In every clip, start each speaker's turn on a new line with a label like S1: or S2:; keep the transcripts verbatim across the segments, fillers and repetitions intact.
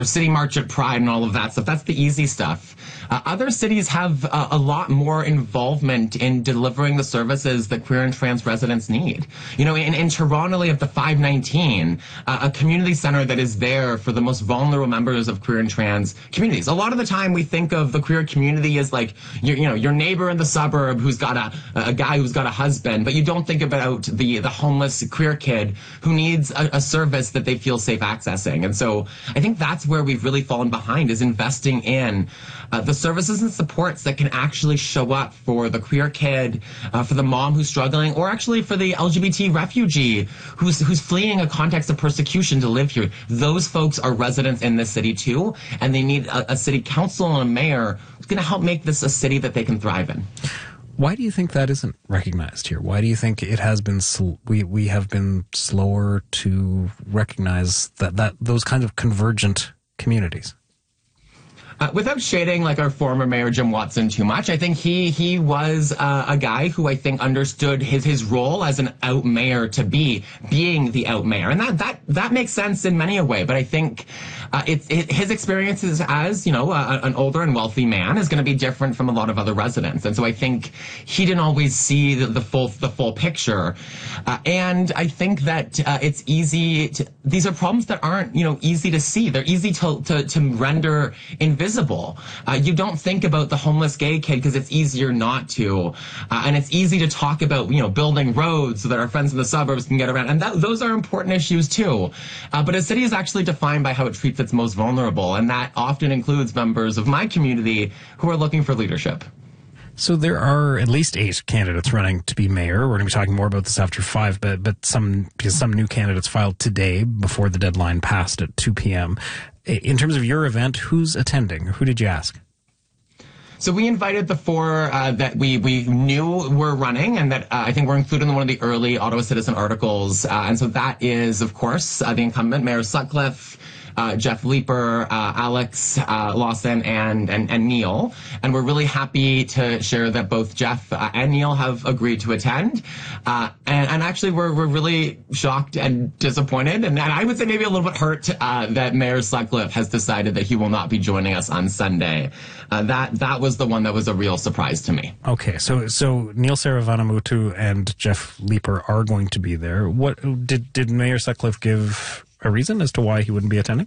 S1: City March at Pride and all of that stuff. That's the easy stuff. Uh, other cities have uh, a lot more involvement in delivering the services that queer and trans residents need. You know, in, in Toronto, we have the five nineteen, uh, a community center that is there for the most vulnerable members of queer and trans communities. A lot of the time we think of the queer community as like, your, you know, your neighbor in the suburb who's got a, a guy who's got a husband, but you don't think about the, the homeless queer kid who needs a, a service that they feel safe accessing. And so I think that's where we've really fallen behind, is investing in uh, the services and supports that can actually show up for the queer kid, uh, for the mom who's struggling, or actually for the L G B T refugee who's who's fleeing a context of persecution to live here. Those folks are residents in this city too, and they need a, a city council and a mayor who's going to help make this a city that they can thrive in.
S2: Why do you think that isn't recognized here? Why do you think it has been sl- we we have been slower to recognize that that those kinds of convergent communities?
S1: Uh, without shading like our former mayor Jim Watson too much, I think he he was uh, a guy who I think understood his his role as an out mayor to be being the out mayor, and that that that makes sense in many a way. But I think uh, it's it, his experiences as you know a, an older and wealthy man is going to be different from a lot of other residents, and so I think he didn't always see the, the full the full picture. Uh, and I think that uh, it's easy to, these are problems that aren't you know easy to see. They're easy to to, to render invisible. Uh, you don't think about the homeless gay kid because it's easier not to. Uh, and it's easy to talk about, you know, building roads so that our friends in the suburbs can get around. And that, those are important issues too. Uh, but a city is actually defined by how it treats its most vulnerable. And that often includes members of my community who are looking for leadership.
S2: So there are at least eight candidates running to be mayor. We're going to be talking more about this after five, but but some because some new candidates filed today before the deadline passed at two p.m. In terms of your event, who's attending? Who did you ask?
S1: So we invited the four uh, that we, we knew were running and that uh, I think were included in one of the early Ottawa Citizen articles. Uh, and so that is, of course, uh, the incumbent Mayor Sutcliffe, Uh, Jeff Leeper, uh, Alex uh, Lawson, and, and and Neil, and we're really happy to share that both Jeff uh, and Neil have agreed to attend. Uh, and, and actually, we're we're really shocked and disappointed, and, and I would say maybe a little bit hurt uh, that Mayor Sutcliffe has decided that he will not be joining us on Sunday. Uh, that that was the one that was a real surprise to me.
S2: Okay, so so Neil Saravanamuthu and Jeff Leeper are going to be there. What did did Mayor Sutcliffe give a reason as to why he wouldn't be attending?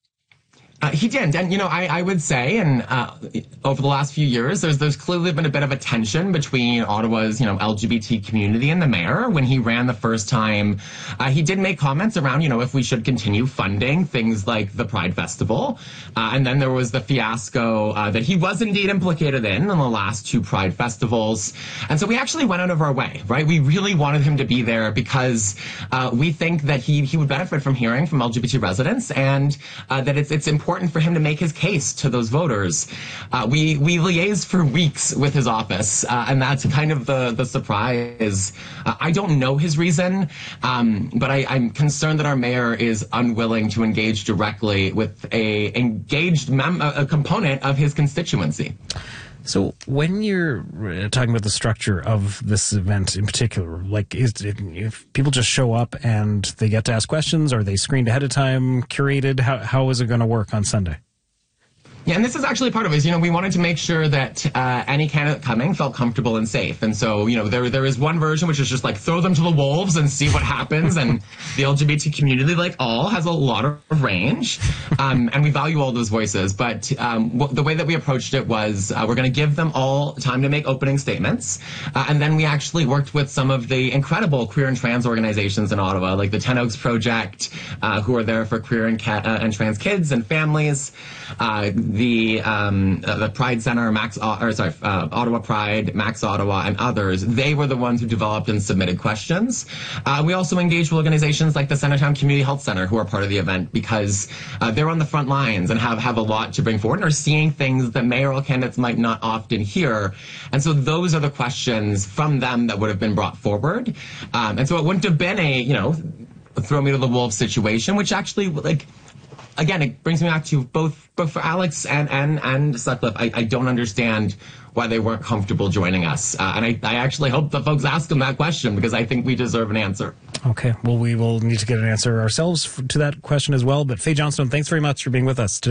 S1: Uh, he didn't, and you know, I, I would say, and uh, over the last few years, there's there's clearly been a bit of a tension between Ottawa's, you know, L G B T community and the mayor. When he ran the first time, uh, he did make comments around, you know, if we should continue funding things like the Pride Festival, uh, and then there was the fiasco uh, that he was indeed implicated in in the last two Pride festivals, and so we actually went out of our way, right? We really wanted him to be there because uh, we think that he he would benefit from hearing from L G B T residents, and uh, that it's it's important. important for him to make his case to those voters. Uh, we we liaised for weeks with his office, uh, and that's kind of the the surprise. Uh, I don't know his reason, um, but I, I'm concerned that our mayor is unwilling to engage directly with a engaged mem- a component of his constituency.
S2: So when you're talking about the structure of this event in particular, like is it, if people just show up and they get to ask questions, are they screened ahead of time, curated? How how is it going to work on Sunday?
S1: Yeah, and this is actually part of it. Is, you know, we wanted to make sure that uh, any candidate coming felt comfortable and safe. And so, you know, there there is one version which is just like throw them to the wolves and see what happens. And the L G B T community, like all, has a lot of range, um, and we value all those voices. But um, w- the way that we approached it was uh, we're going to give them all time to make opening statements, uh, and then we actually worked with some of the incredible queer and trans organizations in Ottawa, like the Ten Oaks Project, uh, who are there for queer and, ca- uh, and trans kids and families. Uh, the um, uh, the Pride Center, Max, uh, or sorry, uh, Ottawa Pride, Max Ottawa, and others. They were the ones who developed and submitted questions. Uh, we also engaged with organizations like the Centertown Community Health Center, who are part of the event, because uh, they're on the front lines and have, have a lot to bring forward and are seeing things that mayoral candidates might not often hear. And so those are the questions from them that would have been brought forward. Um, and so it wouldn't have been a, you know, throw me to the wolves situation, which actually, like, again, it brings me back to both, both for Alex and, and, and Sutcliffe. I, I don't understand why they weren't comfortable joining us. Uh, and I, I actually hope the folks ask them that question, because I think we deserve an answer.
S2: Okay. Well, we will need to get an answer ourselves to that question as well. But Faye Johnstone, thanks very much for being with us today.